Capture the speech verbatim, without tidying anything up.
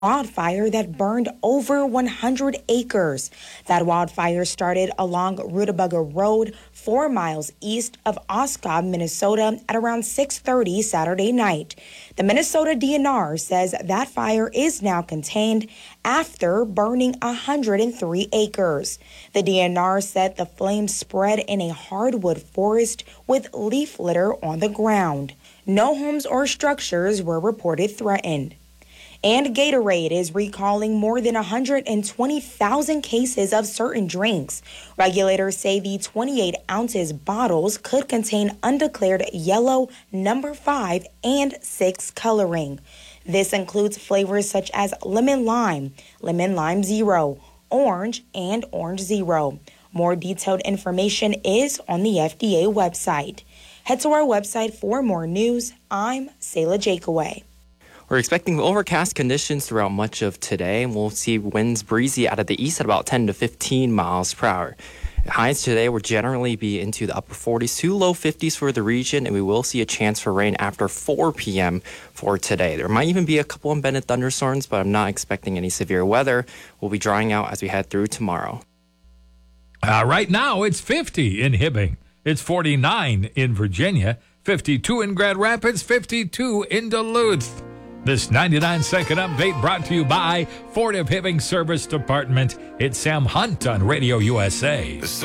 wildfire that burned over one hundred acres. That wildfire started along Rutabaga Road, four miles east of Oscob, Minnesota, at around six thirty Saturday night. The Minnesota D N R says that fire is now contained after burning one hundred three acres. The D N R said the flames spread in a hardwood forest with leaf litter on the ground. No homes or structures were reported threatened. And Gatorade is recalling more than one hundred twenty thousand cases of certain drinks. Regulators say the twenty-eight ounces bottles could contain undeclared yellow, number five, and six coloring. This includes flavors such as lemon lime, lemon lime zero, orange, and orange zero. More detailed information is on the F D A website. Head to our website for more news. I'm Sayla Jakeaway. We're expecting overcast conditions throughout much of today, and we'll see winds breezy out of the east at about ten to fifteen miles per hour. Highs today will generally be into the upper forties to low fifties for the region, and we will see a chance for rain after four p.m. for today. There might even be a couple embedded thunderstorms, but I'm not expecting any severe weather. We'll be drying out as we head through tomorrow. Uh, right now, it's fifty in Hibbing. It's forty-nine in Virginia, fifty-two in Grand Rapids, fifty-two in Duluth. This ninety-nine second update brought to you by Ford of Hibbing Service Department. It's Sam Hunt on Radio U S A.